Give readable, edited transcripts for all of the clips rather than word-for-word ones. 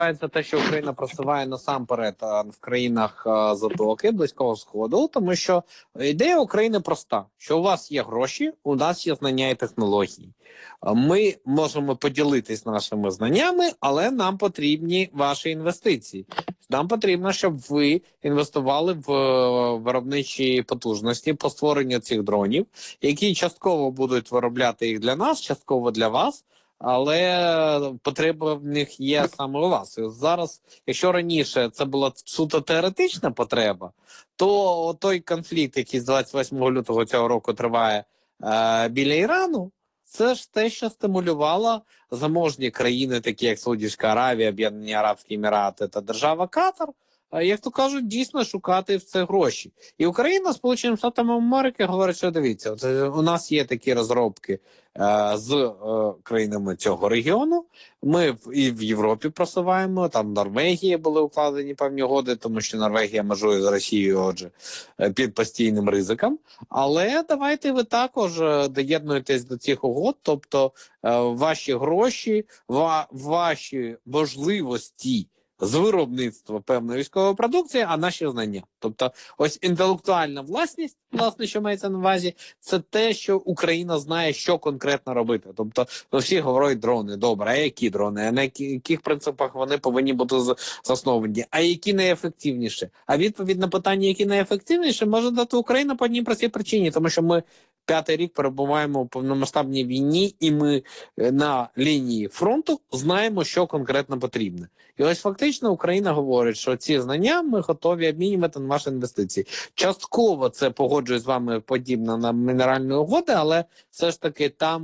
Це те, що Україна просуває насамперед в країнах Затоки, Близького Сходу, тому що ідея України проста, що у вас є гроші, у нас є знання і технології. Ми можемо поділитись нашими знаннями, але нам потрібні ваші інвестиції. Нам потрібно, щоб ви інвестували в виробничі потужності по створенню цих дронів, які частково будуть виробляти їх для нас, частково для вас. Але потреба в них є саме у вас. І зараз, якщо раніше це була суто теоретична потреба, то той конфлікт, який з 28 лютого цього року триває біля Ірану, це ж те, що стимулювало заможні країни, такі як Саудівська Аравія, Об'єднані Арабські Емірати та держава Катар, як то кажуть, дійсно шукати в це гроші. І Україна, Сполученим Штатами Америки, говорить, що дивіться, у нас є такі розробки з країнами цього регіону. Ми і в Європі просуваємо, там в Норвегії були укладені певні угоди, тому що Норвегія межує з Росією, отже, під постійним ризиком. Але давайте ви також доєднуєтесь до цих угод, тобто ваші гроші, ваші можливості з виробництва певної військової продукції, а наші знання. Тобто ось інтелектуальна власність, власне, що мається на увазі, це те, що Україна знає, що конкретно робити. Тобто всі говорять дрони, добре, а які дрони, а на яких принципах вони повинні бути засновані, а які найефективніші? А відповідь на питання, які найефективніші, може дати Україна по одній простій причині, тому що ми 5-й рік перебуваємо у повномасштабній війні, і ми на лінії фронту знаємо, що конкретно потрібно. І ось фактично Україна говорить, що ці знання ми готові обмінювати на ваші інвестиції. Частково це, погоджуюсь з вами, подібно на мінеральні угоди, але все ж таки там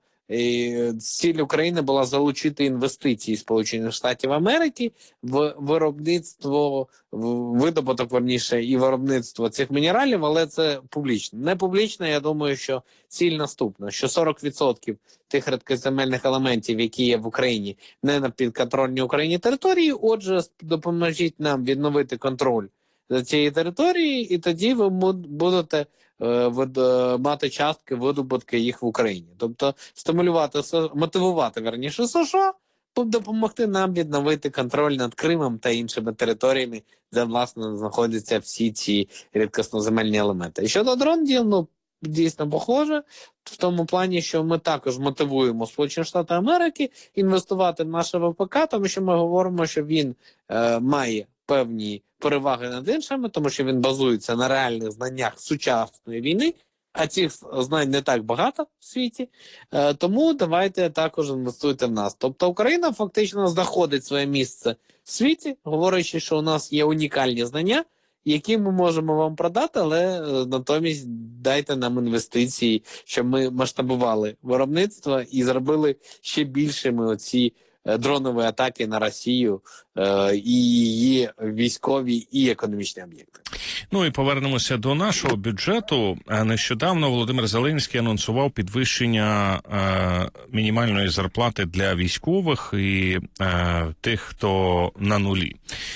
ціль України була залучити інвестиції Сполучених Штатів Америки в виробництво, видобуток, верніше, і виробництво цих мінералів, але це публічно. Не публічно, я думаю, що ціль наступна, що 40% тих рідкоземельних елементів, які є в Україні, не на підконтрольній Україні території, отже, допоможіть нам відновити контроль за цією територією, і тоді ви будете мати частки видобутки їх в Україні. Тобто стимулювати, мотивувати, верніше, США, допомогти нам відновити контроль над Кримом та іншими територіями, де, власне, знаходяться всі ці рідкосноземельні елементи. І щодо дронів, ну, дійсно похоже, в тому плані, що ми також мотивуємо Сполучені Штати Америки інвестувати в наше ВПК, тому що ми говоримо, що він має певні переваги над іншими, тому що він базується на реальних знаннях сучасної війни, а цих знань не так багато в світі, тому давайте також інвестуйте в нас. Тобто Україна фактично знаходить своє місце в світі, говорячи, що у нас є унікальні знання, які ми можемо вам продати, але натомість дайте нам інвестиції, щоб ми масштабували виробництво і зробили ще більшими оці дронові атаки на Росію і її військові і економічні об'єкти. Ну і повернемося до нашого бюджету. Нещодавно Володимир Зеленський анонсував підвищення мінімальної зарплати для військових і тих, хто на нулі.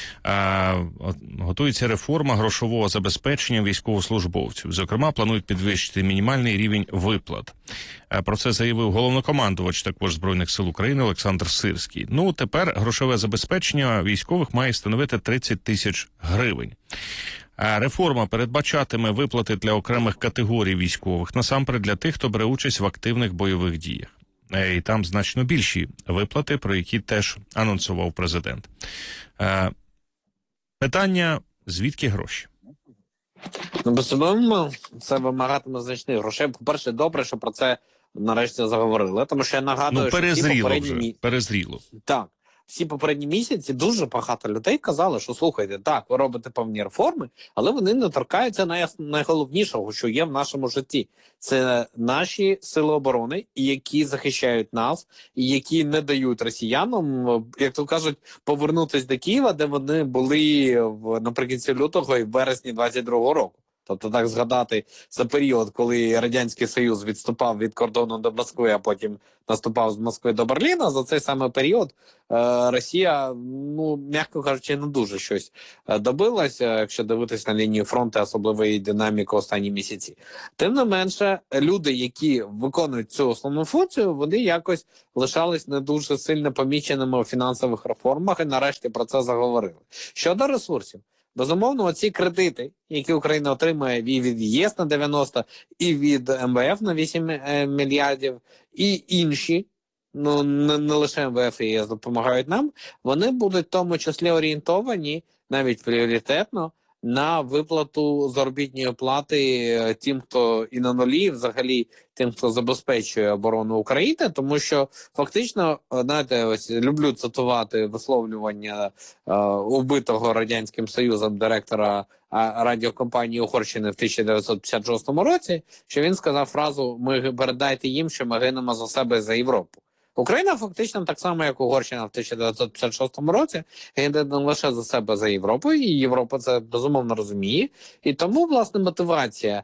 Готується реформа грошового забезпечення військовослужбовців. Зокрема, планують підвищити мінімальний рівень виплат. Про це заявив головнокомандувач також Збройних сил України Олександр Сирський. Ну, тепер грошове забезпечення військових має становити 30 тисяч гривень. Реформа передбачатиме виплати для окремих категорій військових, насамперед для тих, хто бере участь в активних бойових діях. І там значно більші виплати, про які теж анонсував президент. Питання, звідки гроші? Ну, безумовно, це вимагатиме значних грошей. По-перше, добре, що про це нарешті заговорили, тому що я нагадую, що всі попередні... перезріло. Так. Всі попередні місяці дуже багато людей казали, що слухайте, так, ви робите певні реформи, але вони не торкаються найголовнішого, що є в нашому житті. Це наші сили оборони, які захищають нас, і які не дають росіянам, як то кажуть, повернутися до Києва, де вони були наприкінці лютого і в вересні 22-го року. Тобто так згадати за період, коли Радянський Союз відступав від кордону до Москви, а потім наступав з Москви до Берліна, за цей самий період Росія, ну, м'яко кажучи, не дуже щось добилася, якщо дивитись на лінію фронту, особливо її динаміку останні місяці. Тим не менше, люди, які виконують цю основну функцію, вони якось лишались не дуже сильно поміченими у фінансових реформах і нарешті про це заговорили. Щодо ресурсів, безумовно, оці кредити, які Україна отримує і від ЄС на 90, і від МВФ на 8 мільярдів, і інші, ну не лише МВФ і ЄС допомагають нам, вони будуть в тому числі орієнтовані, навіть пріоритетно, на виплату заробітної плати тим, хто і на нулі, взагалі тим, хто забезпечує оборону України, тому що фактично, знаєте, ось люблю цитувати висловлювання вбитого Радянським Союзом директора радіокомпанії Угорщини в 1956 році, що він сказав фразу «Ми передайте їм, що ми гинемо за себе і за Європу». Україна фактично так само, як Угорщина в 1956 році, йде не лише за себе, за Європу, і Європа це безумовно розуміє. І тому, власне, мотивація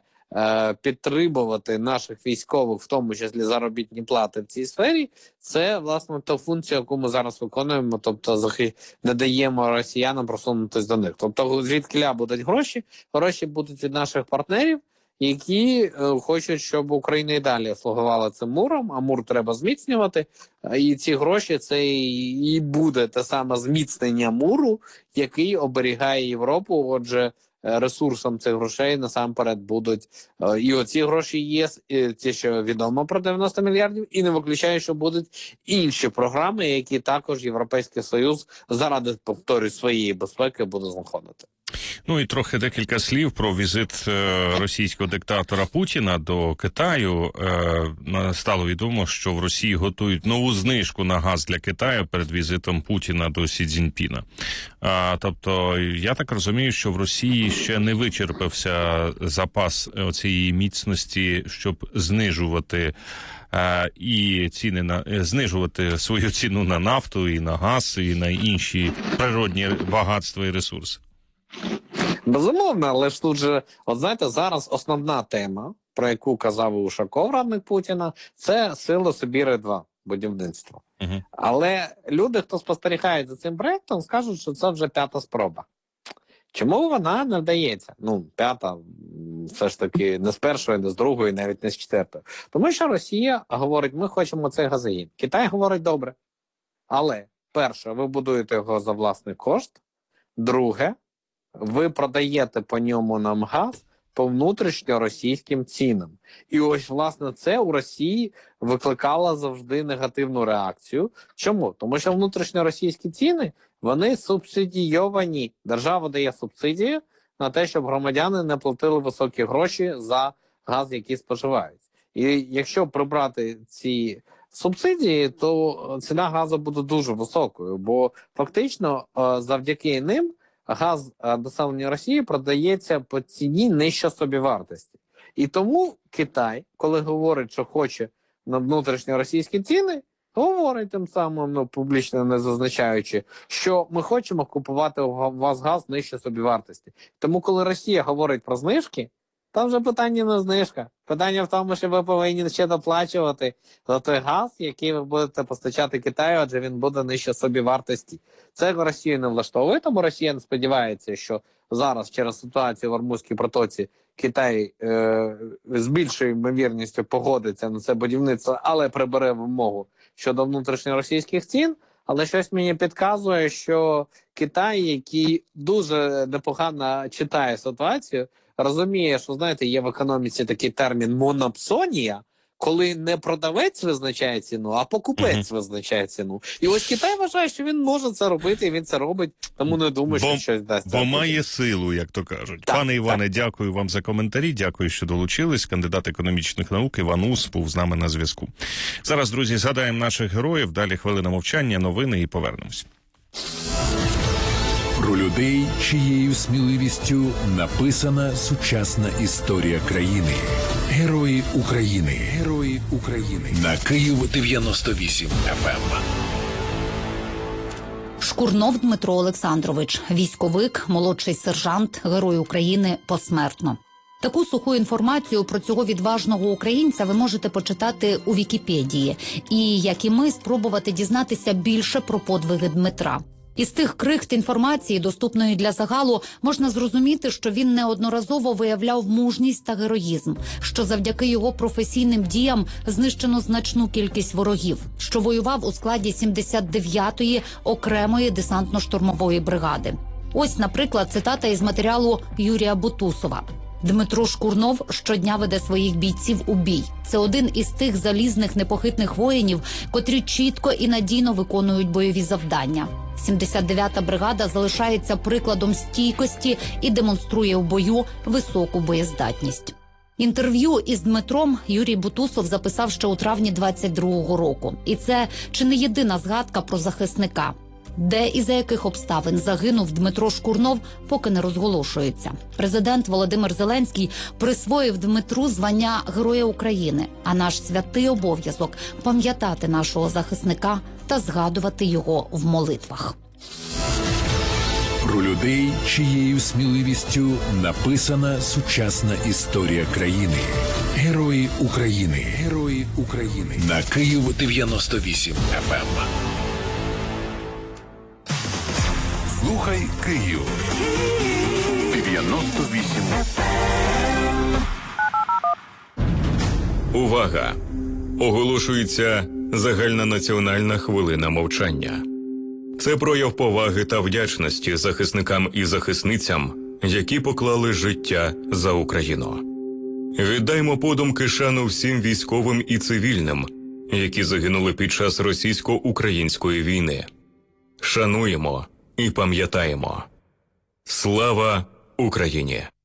підтримувати наших військових, в тому числі заробітні плати в цій сфері, це, власне, та функція, яку ми зараз виконуємо, тобто не даємо росіянам просунутися до них. Тобто, звідкиля будуть гроші? Гроші будуть від наших партнерів, які хочуть, щоб Україна і далі слугувала цим муром, а мур треба зміцнювати, і ці гроші – це і буде те саме зміцнення муру, який оберігає Європу, отже, ресурсом цих грошей насамперед будуть і оці гроші є, і ті, що відомо про 90 мільярдів, і не виключаю, що будуть інші програми, які також Європейський Союз заради, повторюю, своєї безпеки буде знаходити. Ну і трохи декілька слів про візит російського диктатора Путіна до Китаю. Стало відомо, що в Росії готують нову знижку на газ для Китаю перед візитом Путіна до Сі Цзіньпіна. Тобто, я так розумію, що в Росії ще не вичерпався запас цієї міцності, щоб знижувати і знижувати свою ціну на нафту, і на газ, і на інші природні багатства і ресурси. Безумовно, але ж тут же, от знаєте, зараз основна тема, про яку казав Ушаков, радник Путіна, це сили Сибіри-2, будівництво. Але люди, хто спостерігають за цим проєктом, скажуть, що це вже 5-та спроба. Чому вона не вдається? Ну, 5-та, все ж таки, не з першої, не з другої, навіть не з 4-ї. Тому що Росія говорить, ми хочемо цей газогін. Китай говорить, добре. Але, перше, ви будуєте його за власний кошт. Друге, ви продаєте по ньому нам газ по внутрішньоросійським цінам. І ось, власне, це у Росії викликало завжди негативну реакцію. Чому? Тому що внутрішньоросійські ціни, вони субсидійовані. Держава дає субсидії на те, щоб громадяни не платили високі гроші за газ, який споживають. І якщо прибрати ці субсидії, то ціна газу буде дуже високою, бо фактично завдяки ним газ населення Росії продається по ціні нижче собівартості. І тому Китай, коли говорить, що хоче на внутрішньоросійські ціни, говорить тим самим, ну, публічно не зазначаючи, що ми хочемо купувати у вас газ нижче собівартості. Тому коли Росія говорить про знижки, там вже питання не знижка. Питання в тому, що ви повинні ще доплачувати за той газ, який ви будете постачати Китаю, адже він буде нижче собівартості. Це Росію не влаштовує, тому Росія не сподівається, що зараз через ситуацію в Ормузькій протоці Китай з більшою ймовірністю погодиться на це будівництво, але прибере вимогу щодо внутрішньоросійських цін. Але щось мені підказує, що Китай, який дуже непогано читає ситуацію, розуміє, що, знаєте, є в економіці такий термін «монопсонія», коли не продавець визначає ціну, а покупець визначає ціну. І ось Китай вважає, що він може це робити, і він це робить, тому не думаю, що щось дасть. Бо має силу, як то кажуть. Так, пане Іване, дякую вам за коментарі, дякую, що долучились. Кандидат економічних наук Іван Ус був з нами на зв'язку. Зараз, друзі, згадаємо наших героїв, далі хвилина мовчання, новини і повернемось. Про людей, чиєю сміливістю написана сучасна історія країни. Герої України. Герої України. На Київ 98 FM. Шкурнов Дмитро Олександрович, військовик, молодший сержант, Герой України посмертно. Таку суху інформацію про цього відважного українця ви можете почитати у Вікіпедії. І, як і ми, спробувати дізнатися більше про подвиги Дмитра. Із тих крихт інформації, доступної для загалу, можна зрозуміти, що він неодноразово виявляв мужність та героїзм, що завдяки його професійним діям знищено значну кількість ворогів, що воював у складі 79-ї окремої десантно-штурмової бригади. Ось, наприклад, цитата із матеріалу Юрія Бутусова. Дмитро Шкурнов щодня веде своїх бійців у бій. Це один із тих залізних непохитних воїнів, котрі чітко і надійно виконують бойові завдання. 79-та бригада залишається прикладом стійкості і демонструє в бою високу боєздатність. Інтерв'ю із Дмитром Юрій Бутусов записав ще у травні 22-го року. І це чи не єдина згадка про захисника. Де і за яких обставин загинув Дмитро Шкурнов, поки не розголошується. Президент Володимир Зеленський присвоїв Дмитру звання Героя України, а наш святий обов'язок – пам'ятати нашого захисника та згадувати його в молитвах. Про людей, чиєю сміливістю написана сучасна історія країни. Герої України. Герої України. На Київ 98 FM. Слухай Київ. 98 FM. Увага! Оголошується загальнонаціональна хвилина мовчання. Це прояв поваги та вдячності захисникам і захисницям, які поклали життя за Україну. Віддаймо подумки шану всім військовим і цивільним, які загинули під час російсько-української війни. Шануємо і пам'ятаємо. Слава Україні!